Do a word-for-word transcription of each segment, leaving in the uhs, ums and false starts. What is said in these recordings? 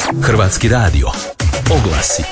Hrvatski radio. Oglasi.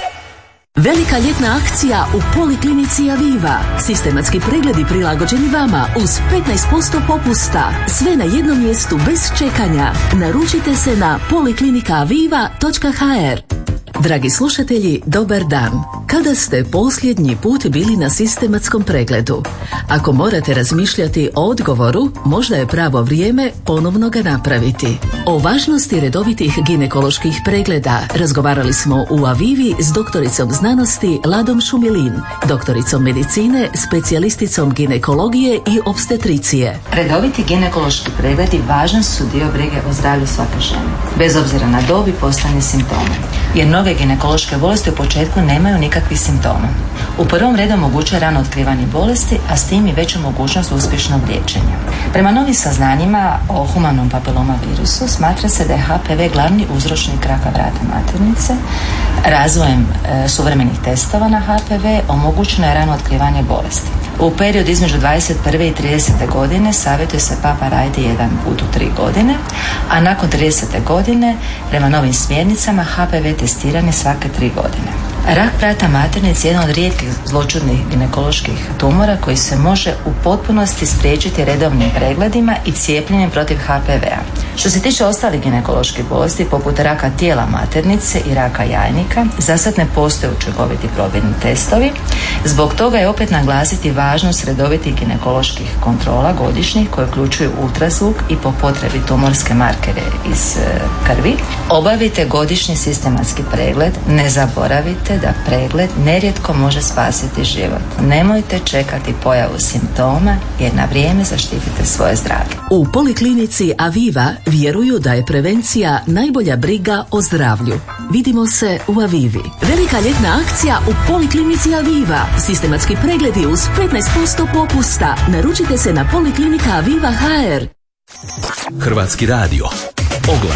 Velika ljetna akcija u Poliklinici Aviva. Sistematski pregledi prilagođeni vama uz petnaest posto popusta. Sve na jednom mjestu bez čekanja. Naručite se na poliklinika aviva točka ha er. Dragi slušatelji, dobar dan. Kada ste posljednji put bili na sistematskom pregledu? Ako morate razmišljati o odgovoru, možda je pravo vrijeme ponovno ga napraviti. O važnosti redovitih ginekoloških pregleda razgovarali smo u Avivi s doktoricom znanosti Ladom Šumilin, doktoricom medicine, specijalisticom ginekologije i opstetricije. Redoviti ginekološki pregledi važan su dio brige o zdravlju svake žene, bez obzira na dob i postojanje simptome. Jer mnoge ginekološke bolesti u početku nemaju nikakvih simptoma. U prvom redu omogućuje rano otkrivanje bolesti, a s tim i veću mogućnost uspješnog liječenja. Prema novim saznanjima o humanom papiloma virusu smatra se da je ha pe ve glavni uzročnik raka vrata maternice. Razvojem e, suvremenih testova na ha pe ve omogućeno je rano otkrivanje bolesti. U periodu između dvadeset prve i tridesete godine savjetuje se papa raditi jedan put u tri godine, a nakon tridesete godine prema novim smjernicama ha pe ve testiranje svake tri godine. Rak vrata maternice je jedan od rijetkih zloćudnih ginekoloških tumora koji se može u potpunosti spriječiti redovnim pregledima i cijepljenjem protiv ha pe ve a. Što se tiče ostalih ginekoloških bolesti poput raka tijela maternice i raka jajnika, za sad ne postoje učinkoviti probirni testovi. Zbog toga je opet naglasiti važnost redovitih ginekoloških kontrola godišnjih koje uključuju ultrazvuk i po potrebi tumorske markere iz krvi. Obavite godišnji sistematski pregled, ne zaboravite da pregled nerijetko može spasiti život. Nemojte čekati pojavu simptoma jer na vrijeme zaštitite svoje zdravlje. U Poliklinici Aviva vjeruju da je prevencija najbolja briga o zdravlju. Vidimo se u Avivi. Velika ljetna akcija u Poliklinici Aviva. Sistematski pregledi uz petnaest posto popusta. Naručite se na poliklinika aviva točka ha er. Hrvatski radio. Oglas.